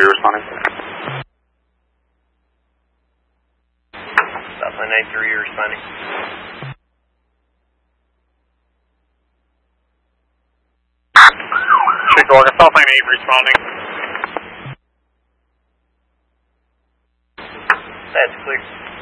3 responding. Southland 93 responding. Chief Walker, Southland 8 responding. That's clear.